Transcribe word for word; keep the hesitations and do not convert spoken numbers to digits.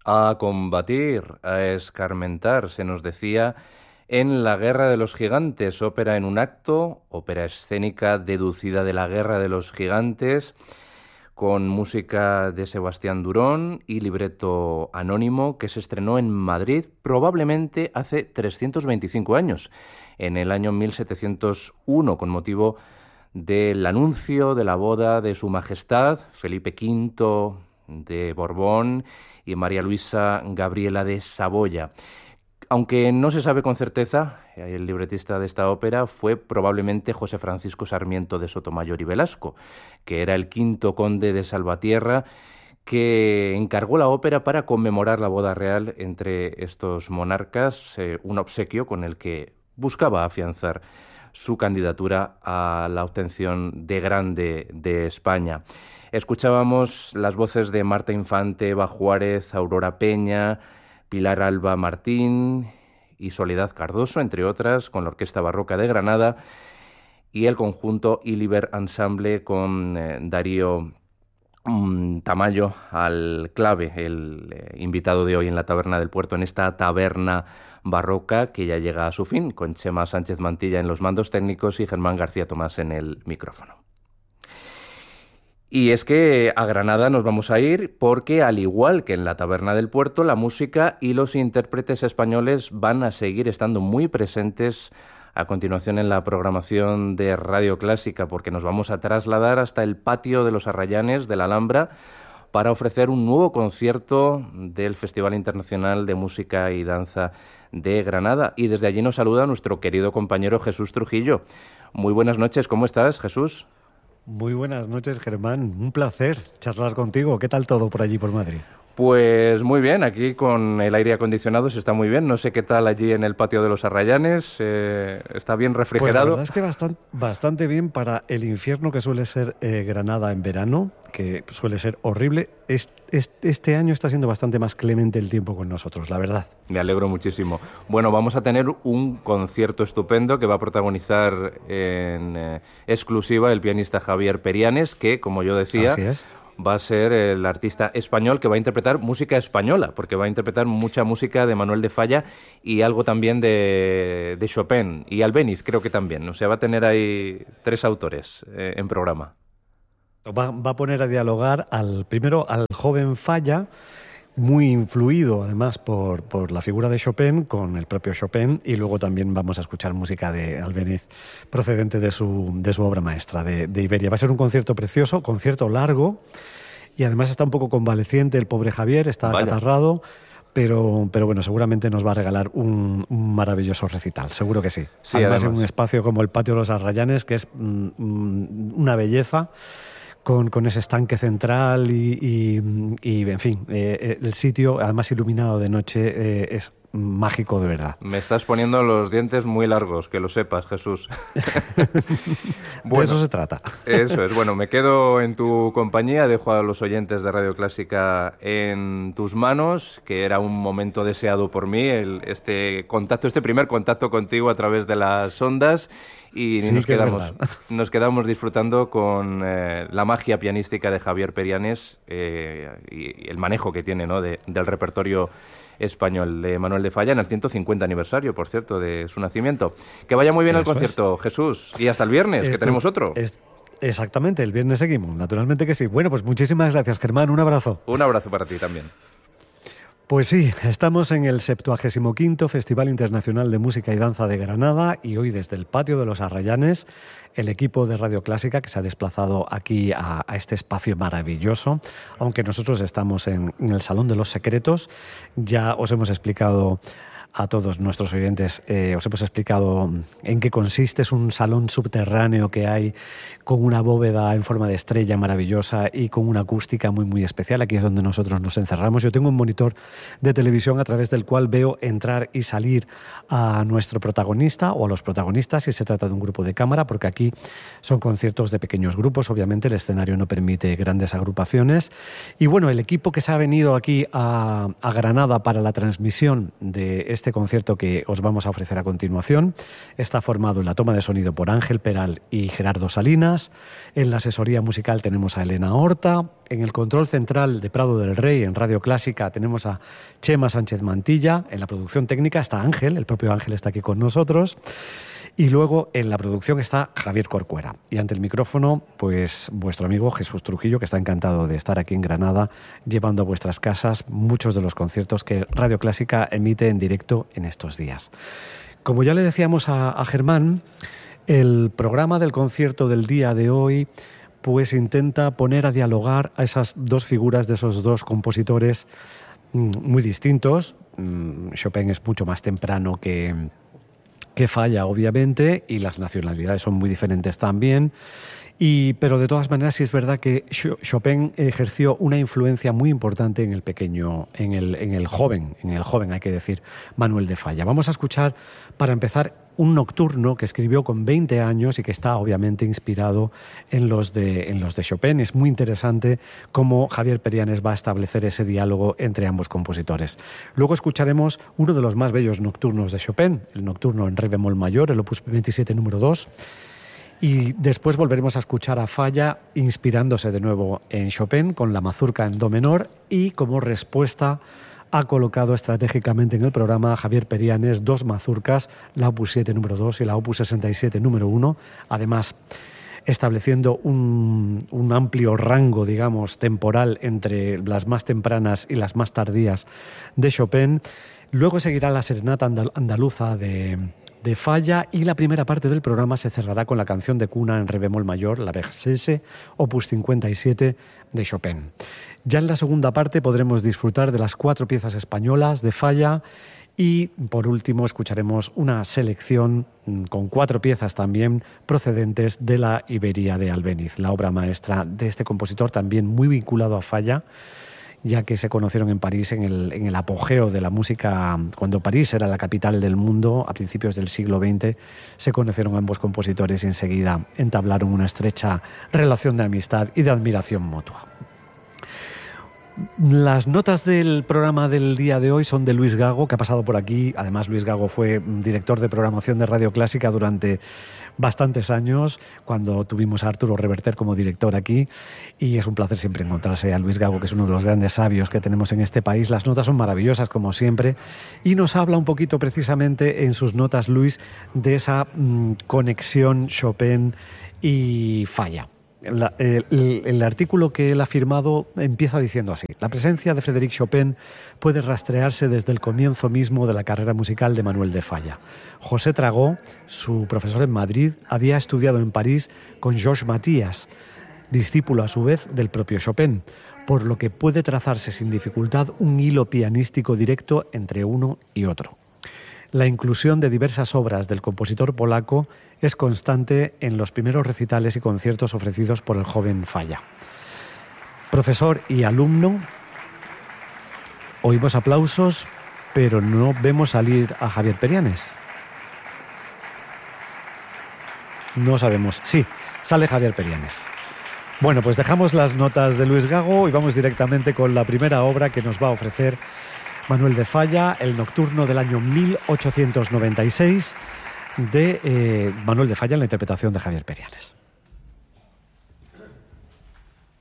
A combatir, a escarmentar, se nos decía en La Guerra de los Gigantes, ópera en un acto, ópera escénica deducida de La Guerra de los Gigantes, con música de Sebastián Durón y libreto anónimo, que se estrenó en Madrid probablemente hace trescientos veinticinco años, en el año mil setecientos uno, con motivo del anuncio de la boda de Su Majestad Felipe quinto de Borbón y María Luisa Gabriela de Saboya. Aunque no se sabe con certeza, el libretista de esta ópera fue probablemente José Francisco Sarmiento de Sotomayor y Velasco, que era el quinto conde de Salvatierra, que encargó la ópera para conmemorar la boda real entre estos monarcas, eh, un obsequio con el que buscaba afianzar su candidatura a la obtención de Grande de España. Escuchábamos las voces de Marta Infante, Eva Juárez, Aurora Peña, Pilar Alba Martín y Soledad Cardoso, entre otras, con la Orquesta Barroca de Granada y el conjunto Iliber Ensemble con eh, Darío um, Tamayo al clave, el eh, invitado de hoy en la Taberna del Puerto, en esta taberna barroca que ya llega a su fin, con Chema Sánchez Mantilla en los mandos técnicos y Germán García Tomás en el micrófono. Y es que a Granada nos vamos a ir porque, al igual que en la Taberna del Puerto, la música y los intérpretes españoles van a seguir estando muy presentes a continuación en la programación de Radio Clásica, porque nos vamos a trasladar hasta el patio de los Arrayanes de la Alhambra para ofrecer un nuevo concierto del Festival Internacional de Música y Danza de Granada. Y desde allí nos saluda nuestro querido compañero Jesús Trujillo. Muy buenas noches, ¿cómo estás, Jesús? Muy buenas noches, Germán. Un placer charlar contigo. ¿Qué tal todo por allí, por Madrid? Pues muy bien, aquí con el aire acondicionado se está muy bien. No sé qué tal allí en el patio de los Arrayanes. Eh, ¿Está bien refrigerado? Pues la verdad es que bastante, bastante bien para el infierno que suele ser eh, Granada en verano, que suele ser horrible. Este, este, este año está siendo bastante más clemente el tiempo con nosotros, la verdad. Me alegro muchísimo. Bueno, vamos a tener un concierto estupendo que va a protagonizar en eh, exclusiva el pianista Javier Perianes, que, como yo decía, Así es, va a ser el artista español que va a interpretar música española, porque va a interpretar mucha música de Manuel de Falla y algo también de, de Chopin y Albéniz, creo que también. O sea, va a tener ahí tres autores eh, en programa. Va, va a poner a dialogar al primero al joven Falla, muy influido además por, por la figura de Chopin, con el propio Chopin, y luego también vamos a escuchar música de Albéniz procedente de su, de su obra maestra, de, de Iberia. Va a ser un concierto precioso, concierto largo, y además está un poco convaleciente el pobre Javier, está Vaya. acatarrado, pero, pero bueno, seguramente nos va a regalar un, un maravilloso recital, seguro que sí. Sí, además, además, en un espacio como el Patio de los Arrayanes, que es mm, una belleza, Con, con ese estanque central y, y, y en fin, eh, el sitio, además iluminado de noche, eh, es mágico de verdad. Me estás poniendo los dientes muy largos, que lo sepas, Jesús. Bueno, de eso se trata. Eso es. Bueno, me quedo en tu compañía, dejo a los oyentes de Radio Clásica en tus manos, que era un momento deseado por mí, el, este contacto, este primer contacto contigo a través de las ondas. Y sí, nos, que quedamos, nos quedamos disfrutando con eh, la magia pianística de Javier Perianes eh, y, y el manejo que tiene, ¿no?, de, del repertorio español de Manuel de Falla en el ciento cincuenta aniversario, por cierto, de su nacimiento. Que vaya muy bien el concierto, es. Jesús. Y hasta el viernes, Esto, que tenemos otro. Es, exactamente, el viernes seguimos, naturalmente que sí. Bueno, pues muchísimas gracias, Germán. Un abrazo. Un abrazo para ti también. Pues sí, estamos en el septuagésimo quinto Festival Internacional de Música y Danza de Granada, y hoy desde el Patio de los Arrayanes, el equipo de Radio Clásica que se ha desplazado aquí a, a este espacio maravilloso, aunque nosotros estamos en, en el Salón de los Secretos. Ya os hemos explicado a todos nuestros oyentes, eh, os hemos explicado en qué consiste. Es un salón subterráneo que hay con una bóveda en forma de estrella maravillosa y con una acústica muy muy especial. Aquí es donde nosotros nos encerramos. Yo tengo un monitor de televisión a través del cual veo entrar y salir a nuestro protagonista o a los protagonistas si se trata de un grupo de cámara, porque aquí son conciertos de pequeños grupos. Obviamente el escenario no permite grandes agrupaciones. Y bueno, el equipo que se ha venido aquí a, a Granada para la transmisión de este concierto que os vamos a ofrecer a continuación está formado en la toma de sonido por Ángel Peral y Gerardo Salinas. En la asesoría musical tenemos a Elena Horta, En el control central de Prado del Rey, en Radio Clásica, tenemos a Chema Sánchez Mantilla. En la producción técnica está Ángel, el propio Ángel está aquí con nosotros. Y luego en la producción está Javier Corcuera. Y ante el micrófono, pues vuestro amigo Jesús Trujillo, que está encantado de estar aquí en Granada, llevando a vuestras casas muchos de los conciertos que Radio Clásica emite en directo en estos días. Como ya le decíamos a, a Germán, el programa del concierto del día de hoy pues intenta poner a dialogar a esas dos figuras de esos dos compositores muy distintos. Chopin es mucho más temprano que... que Falla, obviamente, y las nacionalidades son muy diferentes también. Y, pero de todas maneras sí es verdad que Chopin ejerció una influencia muy importante en el pequeño, en el, en el joven, en el joven hay que decir, Manuel de Falla. Vamos a escuchar, para empezar, un nocturno que escribió con veinte años y que está obviamente inspirado en los de, en los de Chopin. Es muy interesante cómo Javier Perianes va a establecer ese diálogo entre ambos compositores. Luego escucharemos uno de los más bellos nocturnos de Chopin, el nocturno en re bemol mayor, el opus veintisiete número dos. Y después volveremos a escuchar a Falla inspirándose de nuevo en Chopin con la mazurca en do menor, y como respuesta ha colocado estratégicamente en el programa Javier Perianes dos mazurcas, la opus siete número dos y la opus sesenta y siete número uno, además estableciendo un, un amplio rango, digamos, temporal entre las más tempranas y las más tardías de Chopin. Luego seguirá la serenata andaluza de... de Falla, y la primera parte del programa se cerrará con la canción de cuna en re bemol mayor, la Berceuse, opus cincuenta y siete de Chopin. Ya en la segunda parte podremos disfrutar de las cuatro piezas españolas de Falla, y por último escucharemos una selección con cuatro piezas también procedentes de la Iberia de Albéniz, la obra maestra de este compositor también muy vinculado a Falla, ya que se conocieron en París en el, en el apogeo de la música, cuando París era la capital del mundo, a principios del siglo veinte, se conocieron ambos compositores y enseguida entablaron una estrecha relación de amistad y de admiración mutua. Las notas del programa del día de hoy son de Luis Gago, que ha pasado por aquí. Además, Luis Gago fue director de programación de Radio Clásica durante bastantes años, cuando tuvimos a Arturo Reverter como director aquí, y es un placer siempre encontrarse a Luis Gago, que es uno de los grandes sabios que tenemos en este país. Las notas son maravillosas, como siempre, y nos habla un poquito precisamente en sus notas, Luis, de esa mmm, conexión Chopin y Falla. La, el, el artículo que él ha firmado empieza diciendo así: la presencia de Frédéric Chopin puede rastrearse desde el comienzo mismo de la carrera musical de Manuel de Falla. José Tragó, su profesor en Madrid, había estudiado en París con Georges Matías, discípulo a su vez del propio Chopin, por lo que puede trazarse sin dificultad un hilo pianístico directo entre uno y otro. La inclusión de diversas obras del compositor polaco es constante en los primeros recitales y conciertos ofrecidos por el joven Falla. Profesor y alumno, oímos aplausos, pero no vemos salir a Javier Perianes. No sabemos. Sí, sale Javier Perianes. Bueno, pues dejamos las notas de Luis Gago y vamos directamente con la primera obra que nos va a ofrecer Manuel de Falla, el nocturno del año mil ochocientos noventa y seis, de eh, Manuel de Falla en la interpretación de Javier Perianes.